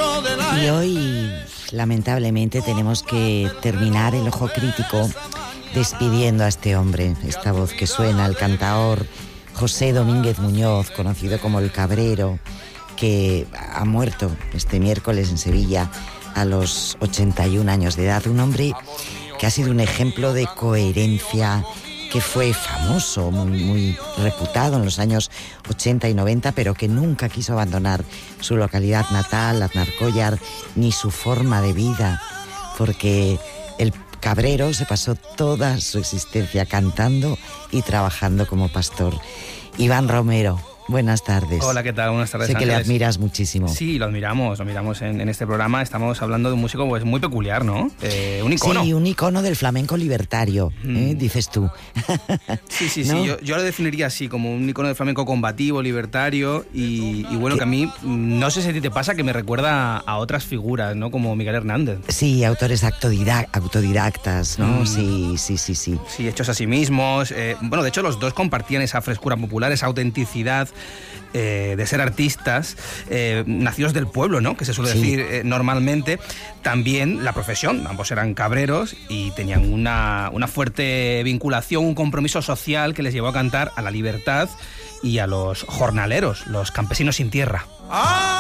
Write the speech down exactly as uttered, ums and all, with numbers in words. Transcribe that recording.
Y hoy, lamentablemente, tenemos que terminar el ojo crítico despidiendo a este hombre. Esta voz que suena, el cantaor José Domínguez Muñoz, conocido como El Cabrero, que ha muerto este miércoles en Sevilla a los ochenta y un años de edad. Un hombre que ha sido un ejemplo de coherencia, que fue famoso, muy, muy reputado en los años ochenta y noventa, pero que nunca quiso abandonar su localidad natal, Aznarcóllar, ni su forma de vida, porque el Cabrero se pasó toda su existencia cantando y trabajando como pastor. Iván Romero, buenas tardes. Hola, ¿qué tal? Buenas tardes, Sé que Ángeles. le admiras muchísimo. Sí, lo admiramos, lo admiramos en, en este programa. Estamos hablando de un músico pues muy peculiar, ¿no? Eh, un icono. Sí, un icono del flamenco libertario, mm. ¿eh? Dices tú. Sí, sí, ¿no? sí. Yo, yo lo definiría así, como un icono del flamenco combativo, libertario y, y bueno, que a mí, no sé si a ti te pasa, que me recuerda a otras figuras, ¿no? Como Miguel Hernández. Sí, autores autodidac- autodidactas, ¿no? Mm. Sí, sí, sí, sí. Sí, hechos a sí mismos. Eh, bueno, de hecho, los dos compartían esa frescura popular, esa autenticidad eh, de ser artistas eh, nacidos del pueblo, ¿no? Que se suele Sí. decir eh, normalmente. También la profesión, ambos eran cabreros y tenían una, una fuerte vinculación, un compromiso social que les llevó a cantar a la libertad y a los jornaleros, los campesinos sin tierra. ¡Ah!